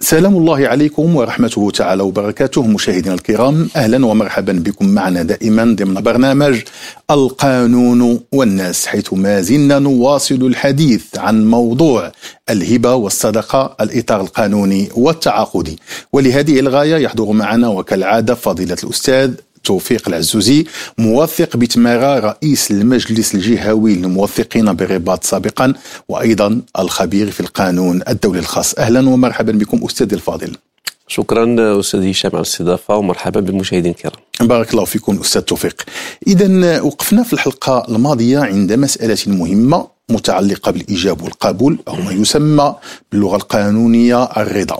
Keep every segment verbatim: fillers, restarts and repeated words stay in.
سلام الله عليكم ورحمته تعالى وبركاته. مشاهدينا الكرام، أهلا ومرحبا بكم معنا دائما ضمن برنامج القانون والناس، حيث ما زلنا نواصل الحديث عن موضوع الهبة والصدقة، الإطار القانوني والتعاقدي. ولهذه الغاية يحضر معنا وكالعادة فضيلة الأستاذ توفيق العزوزي، موثق بتمارا، رئيس المجلس الجهوي للموثقين بالرباط سابقا، وأيضا الخبير في القانون الدولي الخاص. أهلا ومرحبا بكم أستاذ الفاضل. شكرا أستاذ هشام على الاستضافة، ومرحبا بالمشاهدين الكرام. بارك الله فيكم أستاذ توفيق. إذا وقفنا في الحلقة الماضية عند مسألة مهمة متعلقة بالإيجاب والقبول، أو ما يسمى باللغة القانونية الرضا.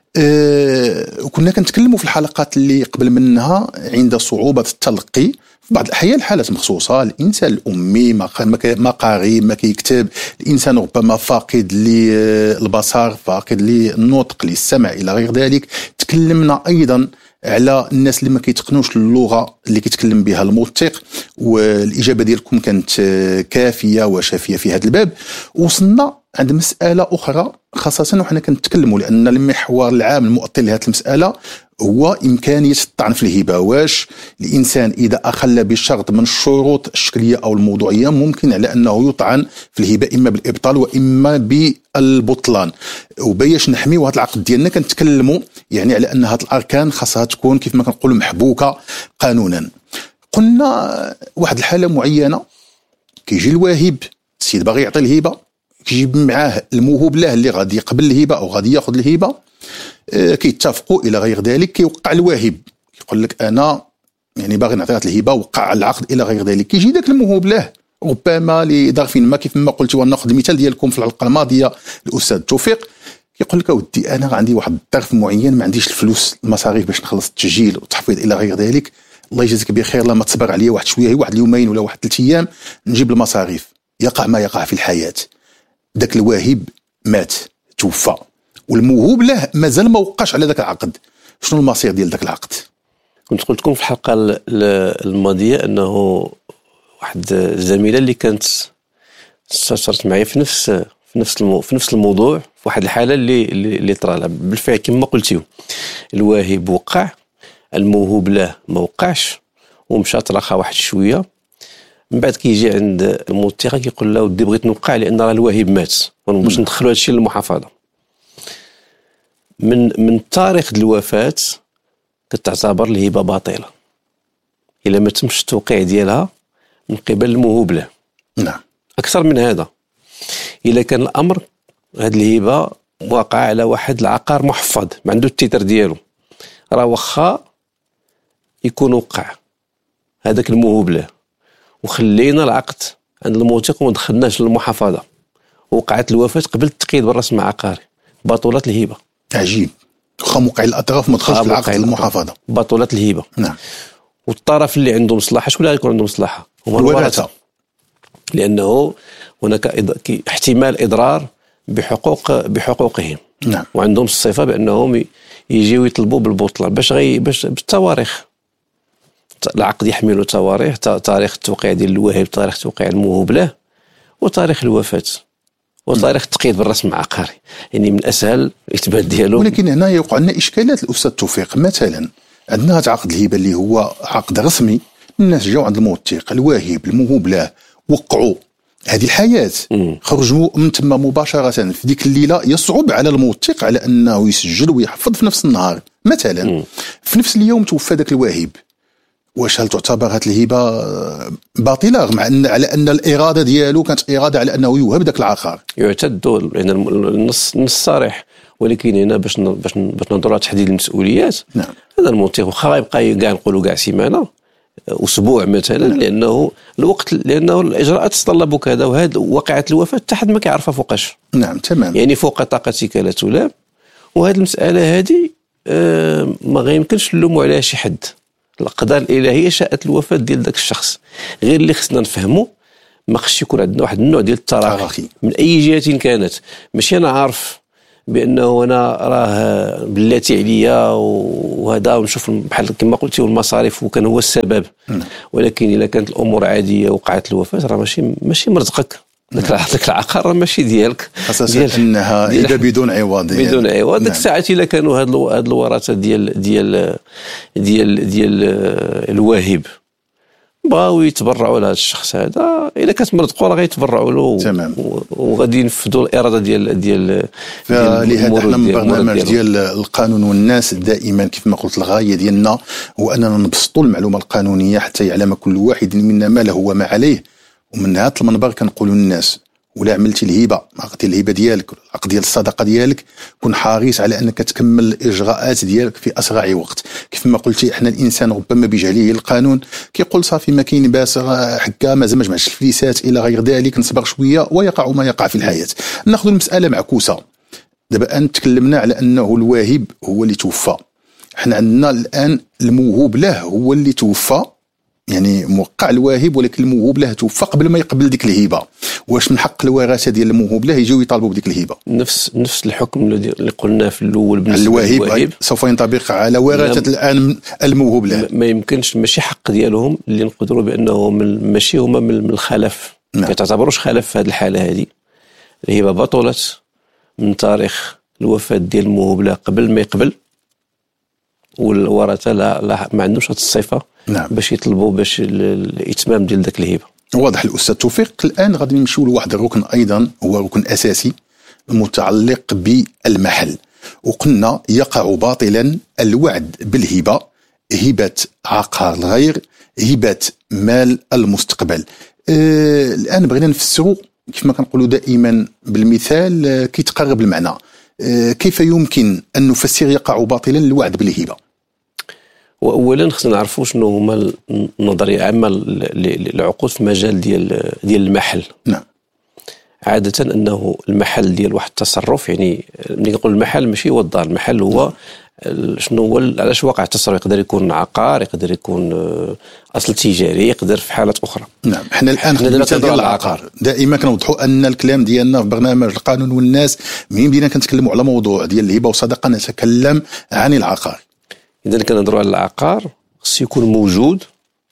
أه وكنا كنتكلموا في الحلقات اللي قبل منها عند صعوبة التلقي في بعض الأحيان، الحالات مخصوصة، الإنسان الأمي ما قاري ما كيكتب، الإنسان ربما فاقد للبصر، فاقد للنطق، للسمع إلى غير ذلك. تكلمنا أيضا على الناس اللي ما كيتقنوش اللغة اللي كيتكلم بها الموثق، والإجابة ديالكم كانت كافية وشافية في هذا الباب. وصلنا عند مسألة أخرى، خاصة وحنا كنتكلموا لأن المحور العام المؤطر لهذه المسألة هو إمكانية الطعن في الهبة. واش الإنسان إذا أخل بشرط من الشروط الشكلية أو الموضوعية ممكن على أنه يطعن في الهبة إما بالإبطال وإما بالبطلان؟ وباش نحميو هذا العقد ديالنا كنتكلموا يعني على أن هذه الأركان خاصها تكون كيف ما كنقولوا محبوكة قانونا. قلنا واحد الحالة معينة، كيجي الواهب، السيد باغي يعطي الهبة، كيجيب معاه الموهوب له اللي غادي يقبل الهبة أو غادي ياخذ الهبة، آه كيتفقوا إلى غير ذلك. كيوقع الواهب يقول لك أنا يعني باغي نعطي هذه الهبة، وقع العقد إلى غير ذلك. كيجي ذاك الموهوب له ربما لظرف ما، كيف ما قلت، وناخذ المثال ديالكم في الحلقة الماضية الأستاذ توفيق، كيقول لك أودي أنا عندي واحد الظرف معين، ما عنديش الفلوس المصاريف باش نخلص التسجيل والتحفيظ إلى غير ذلك. الله يجازيك بخير، لما تصبر عليا واحد شوية، واحد اليومين ولا واحد ثلاث أيام نجيب المصاريف. يقع ما يقع في الحياة، ذاك الواهب مات توفى، والموهوب له مازال ما وقعش على ذاك العقد. شنو المصير ديال ذاك العقد؟ كنت قلت لكم في الحلقة الماضية أنه واحد الزميلة اللي كانت استشرت معي في نفس في نفس المو في نفس الموضوع، في واحد الحالة اللي اللي طرا لها بالفعل كما قلتيو. الواهب وقع، الموهوب له ما وقعش، ومشى ترخى واحد شوية. من بعد كيجي عند الموثقة كيقول له ودي بغيت نوقع لأن راه الواهب مات، باش ندخلوا هذا الشيء للمحافظة. من من تاريخ الوفاة كتعتبر الهبة باطلة إلا ما تمش التوقيع ديالها من قبل الموهوب له. نعم. أكثر من هذا، إلا كان الأمر هذه الهبة واقع على واحد العقار محفظ ما عنده التيتر ديالو، راه واخا يكون وقع هذاك الموهوب له وخلينا العقد عند الموثق وما دخلناش للمحافظة، وقعت الوفاة قبل التقييد بالرسم العقاري، بطولة الهبة. عجيب، واخا موقع الأطراف ما دخلش العقد للمحافظة، بطولة الهبة. نعم. والطرف اللي عنده مصلحة، شكون اللي يكون عنده مصلحة؟ هما الورثة، لأنه هناك احتمال إضرار بحقوق بحقوقهم. نعم. وعندهم الصفة بأنهم يجيو يطلبوا بالبطلان باش غي باش بالتواريخ. العقد يحمل تواريخ، تاريخ التوقيع ديال الواهب، تاريخ توقيع الموهوب له، وتاريخ الوفاة، وتاريخ التقييد بالرسم العقاري. يعني من اسهل الاثبات ديالو. ولكن هنا يوقع لنا اشكالات الاستاذ توفيق. مثلا عندنا هذا عقد الهبه اللي هو عقد رسمي، الناس جاوا عند الموثق، الواهب، الموهوب له، وقعوا هذه الحياه، خرجوا من تما مباشره. في ديك الليله يصعب على الموثق على انه يسجل ويحفظ في نفس النهار. مثلا مم. في نفس اليوم توفى ذاك الواهب، واش هل تعتبر هذه الهبه باطله رغم ان على ان الاراده ديالو كانت اراده على انه يوهب ذاك العقار؟ يعتد لان النص النص صريح، ولكن هنا باش باش باش نهضروا على تحديد المسؤوليات. نعم. هذا الموثق واخا يبقى كاع نقولوا كاع سيمانه، اسبوع مثلا، نعم. لانه الوقت، لانه الاجراءات تتطلب كذا، وهذا واقعه الوفاه حتى حد ما كيعرفها فوقاش. نعم تمام. يعني فوق طاقتك لا تلام، وهذه المساله هذه آه ما غيمكنش نلوموا عليها شي حد. الأقدار الإلهية شاءت الوفاة ديال ذاك الشخص. غير اللي خصنا نفهمه ما خصش يكون عندنا واحد النوع ديال التراخي من أي جهة كانت. ماشي أنا عارف بأنه أنا راه بلاتي عليا وهذا ونشوف بحال كما قلتي المصاريف وكان هو السبب. ولكن إذا كانت الأمور عادية وقعت الوفاة راه ماشي ماشي مرزقك. ذاك العقار ماشي ديالك، خاصة انها هبه بدون عوض بدون عوض. ديك الساعات الا كانوا هاد هاد الورثه ديال ديال ديال ديال الواهب بغاو يتبرعوا لهذا الشخص هذا، الا كانت مرتقوا راه غيتبرعوا له تمام، وغادي ينفذوا الاراده ديال ديال فلهذا حنا من برنامج ديال القانون والناس دائما كيف ما قلت الغايه ديالنا هو اننا نبسطوا المعلومه القانونيه حتى يعلم كل واحد منا ما له وما عليه. ومن هذا المنبر كنقولوا للناس ولا عملتي الهبه عقدتي الهبه ديالك العقد ديال الصدقه ديالك كن حريص على انك تكمل الاجراءات ديالك في اسرع وقت. كيف ما قلتي احنا الانسان ربما بجهله القانون كيقول صافي ما كاين باس حكا مازال ما جمعش الفليسات الى غير ذلك نصبر شويه ويقع ما يقع في الحياه. ناخذ المساله معكوسه دابا ان تكلمنا على انه الواهب هو اللي توفى، احنا عندنا الان الموهوب له هو اللي توفى، يعني موقع الواهب ولكن الموهوب له توفى قبل ما يقبل ديك الهبه. واش من حق الورثه ديال الموهوب له يجيو يطالبوا بديك الهبه؟ نفس نفس الحكم اللي قلنا في الاول بالنسبه للواهب سوف ينطبق على ورثه الان الموهوب له. ما يمكنش ماشي حق ديالهم اللي نقدروا بانه من ماشي هما من الخلف، ما نعم. تعتبروش خلف في هذه الحاله هذه. الهبه بطلت من تاريخ الوفاه ديال الموهوب له قبل ما يقبل، والورثه لا, لا ما عندهمش هذه الصفه نعم. باش يطلبوا باش الاتمام ديال ذاك الهبه. واضح الاستاذ توفيق. الان غادي نمشيو لواحد الركن ايضا هو ركن اساسي متعلق بالمحل، وقلنا يقع باطلا الوعد بالهبه، هبه عقار الغير، هبه مال المستقبل. آه الان بغينا نفسروا كيف ما كنقولوا دائما بالمثال آه كيتقرب المعنى. آه كيف يمكن ان نفسر يقع باطلا الوعد بالهبه؟ واولا خصنا نعرفوا شنو هما النظريه العامه للعقود في مجال ديال ديال المحل. نعم. عاده انه المحل ديال واحد التصرف، يعني ملي كنقول المحل ماشي هو الدار، المحل هو شنو هو علاش واقع التصرف. يقدر يكون عقار، يقدر يكون اصل تجاري، يقدر في حالات اخرى. نعم. احنا الان كنديروا العقار دائما كنوضحوا ان الكلام ديالنا في برنامج القانون والناس ملي بدينا كنتكلموا على موضوع ديال الهبه وصدقه نتكلم عن العقار. إذا كنهضروا على العقار خص يكون موجود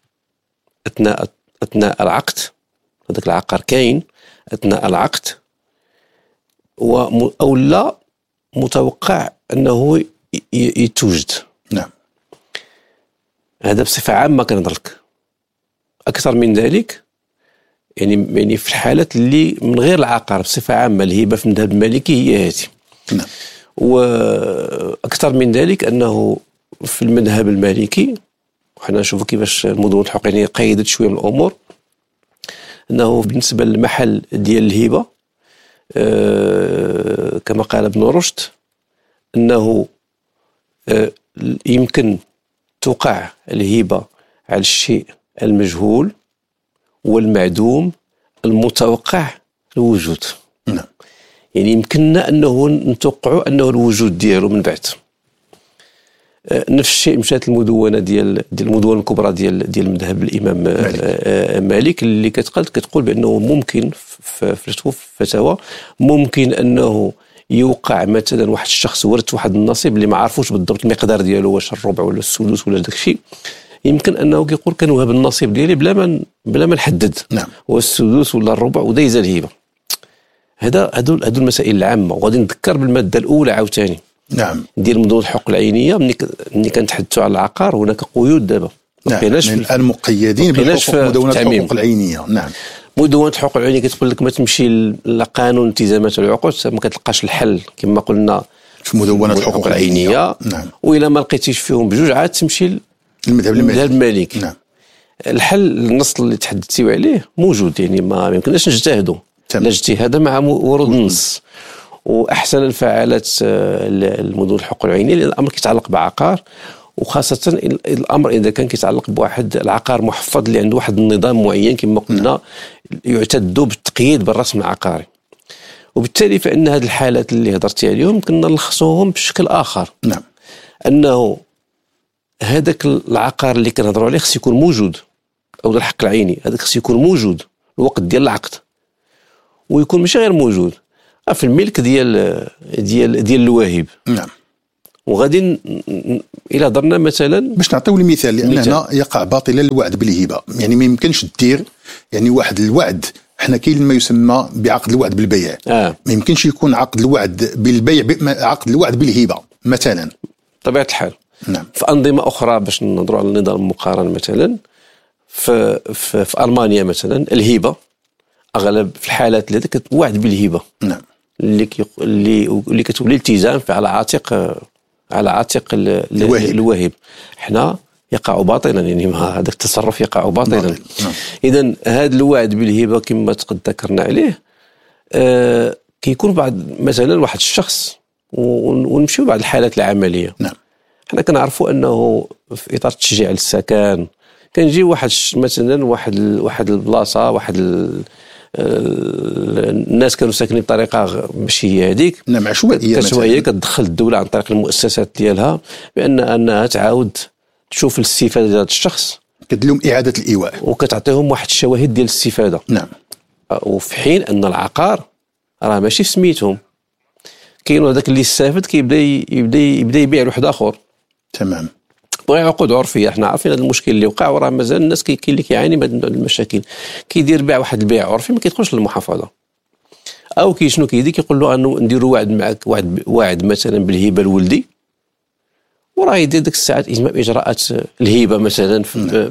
أثناء أثناء العقد، هذاك العقار كاين أثناء العقد، أو لا متوقع أنه يتوجد. نعم. هذا بصفة عامة كنهضر لك. أكثر من ذلك يعني يعني في الحالات اللي من غير العقار بصفة عامة الهبة في المذهب المالكي هي هذه. نعم. وأكثر من ذلك أنه في المذهب المالكي وحنا نشوفوا كيفاش المدونة الحقوقية قيدت شويه من الامور، انه بالنسبه للمحل ديال الهبه آه كما قال ابن رشد انه آه يمكن توقع الهبه على الشيء المجهول والمعدوم المتوقع الوجود. نعم. يعني يمكننا انه نتوقعوا انه الوجود ديالو من بعد. نفس الشيء مشات المدونه ديال ديال المدونه الكبرى ديال ديال مذهب الامام مالك, مالك اللي كتقال كتقول بانه ممكن في الفتاوى ممكن انه يوقع مثلا واحد الشخص ورث واحد النصيب اللي ما عرفوش بالضبط المقدار ديالو واش الربع ولا السدس ولا داك الشيء، يمكن انه كيقول كنوهب النصيب ديالي بلا ما بلا ما نحدد نعم. هو السدس ولا الربع ودايز الهبه. هذا هذو هذو المسائل العامه، وغادي نذكر بالماده الاولى عاوتاني نعم ديال موضوع الحقوق العينيه. ملي ملي كنتحدثوا على العقار هناك قيود دابا نعم. الان مقيدين بالحقوق مدونه الحقوق العينيه. نعم. مدونه الحقوق العينيه كتقول لك ما تمشي لقانون التزامات العقود ما كتلقاش الحل كما قلنا في مدونه الحقوق العينيه. نعم. والا ما لقيتيش فيهم بجوج عاد تمشي للمذهب المالكي. نعم. الحل النص اللي تحدثتي عليه موجود، يعني ما يمكنناش نجتهدوا لا اجتهاد مع ورود النص. واحسن الفعالات المدن الحقوق العينيه لان الامر كيتعلق بعقار، وخاصه الامر اذا كان كيتعلق بواحد العقار محفظ اللي عنده واحد النظام معين كما قلنا يعتد بالتقييد بالرسم العقاري. وبالتالي فان هذه الحالات اللي هضرتي عليهم كنا نلخصوهم بشكل اخر. نعم. انه هذاك العقار اللي كنهضروا عليه خص يكون موجود، او الحق العيني هذاك خص يكون موجود الوقت ديال العقد، ويكون ماشي غير موجود في الملك ديال ديال ديال الواهب. نعم. وغادي الى هضرنا مثلا باش نعطيو المثال لان هنا يقع باطلا الوعد بالهبه، يعني ما يمكنش دير يعني واحد الوعد حنا كاين ما يسمى بعقد الوعد بالبيع. آه. ما يمكنش يكون عقد الوعد بالبيع عقد الوعد بالهبه مثلا. بطبيعه الحال. نعم. في انظمه اخرى باش نهضروا على النظام المقارن مثلا في في, في المانيا مثلا الهبه اغلب في الحالات اللي كتوعد بالهبه. نعم. اللي كي اللي اللي كتولي التزام على عاتق على عاتق الواهب. الواهب حنا يقع باطلا، يعني ما هذاك التصرف يقع باطلا. نعم. اذا هذا الوعد بالهبه كما تقد ذكرنا عليه آه كيكون بعض مثلا واحد الشخص ونمشيو بعض الحالات العمليه. نعم. حنا كنعرفوا انه في اطار التشجيع للسكن كنجي واحد مثلا واحد واحد البلاصه واحد ال الناس كانوا ساكنين بطريقه ماشي هي هذيك. نعم. عشوائيه عشوائيه كتدخل الدوله عن طريق المؤسسات ديالها بان انها تعاود تشوف الاستفاده ديال الشخص، كدير لهم اعاده الايواء وكتعطيهم واحد الشواهد ديال الاستفاده. نعم. وفي حين ان العقار راه ماشي في سميتهم، كاين هذاك اللي استافد كيبدا يبدا يبدا يبيع لواحد اخر. تمام. بغي عقود عرفيه، احنا عارفين هذا المشكل اللي وقع، وراه مازال الناس كاين اللي كيعاني من هذه المشاكل. كيدير بيع واحد البيع عرفي ما كيدخلش للمحافظه، او كي شنو كيدير كيقول له انه نديروا وعد معك واحد واعد مثلا بالهبه لولدي، وراه يدير ديك الساعات اجراءات الهبه مثلا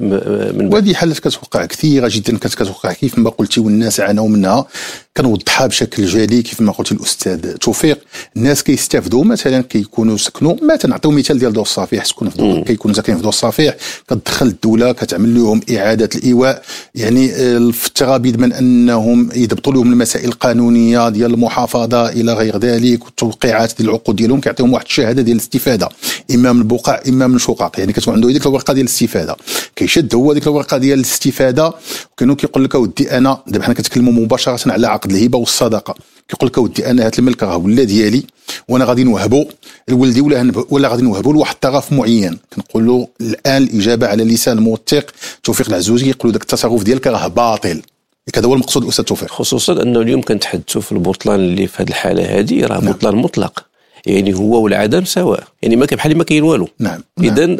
من وهذه حالات كتوقع كثيره جدا، كتوقع كيف ما قلتي والناس عانوا منها. كنوضحها بشكل جلي كيف ما قلتي الاستاذ توفيق. الناس كيستافدوا مثلا كيكونوا سكنوا، ما تنعطيو مثال ديال دور الصفيح، سكنوا في دور كيكونوا ساكنين في دور الصفيح، كتدخل الدوله كتعمل لهم اعاده الايواء، يعني في الترابيد من انهم يضبطوا لهم المسائل القانونيه ديال المحافظه الى غير ذلك، والتوقيعات ديال العقود ديالهم كيعطيهم واحد الشهاده ديال الاستفاده، اما من البقع اما من الشقق، يعني كتكون عنده ديك الورقه ديال الاستفاده، كيشد هو ديك الورقه ديال الاستفاده، وكانوا كيقول لك اودي انا دابا حنا كنتكلموا مباشره على عقد الهبه والصدقه، كيقول لك اودي انا هاد الملك راه ولا ديالي وانا غادي نوهبو لولدي ولا ولا غادي نوهبو لواحد الطرف معين. كنقول له الان الاجابه على لسان الموثق توفيق العزوزي، يقول داك التصرف ديالك راه باطل. هذا هو المقصود الاستاذ توفيق، خصوصا انه اليوم كنتحدثوا في البطلان اللي في هذه الحاله هذه راه نعم. بطلان مطلق، يعني هو والعدم سواء، يعني ما كان بحال ما كاين والو. نعم. اذا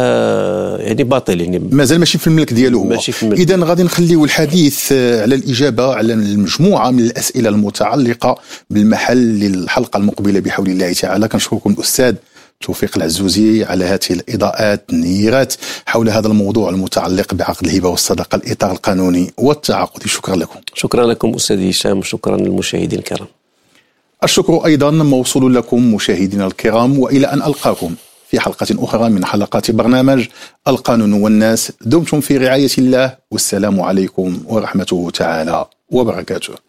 راه يعني باطل، يعني مازال ماشي في الملك ديالو هو. اذا غادي نخليو الحديث على الاجابه على المجموعه من الاسئله المتعلقه بالمحل للحلقه المقبله بحول الله تعالى. كنشكركم الاستاذ توفيق العزوزي على هذه الاضاءات النيرات حول هذا الموضوع المتعلق بعقد الهبه والصدقه، الاطار القانوني والتعاقدي. شكرا لكم. شكرا لكم استاذ هشام، وشكرا للمشاهدين الكرام. الشكر أيضا موصول لكم مشاهدينا الكرام، وإلى أن ألقاكم في حلقة أخرى من حلقات برنامج القانون والناس. دمتم في رعاية الله، والسلام عليكم ورحمته تعالى وبركاته.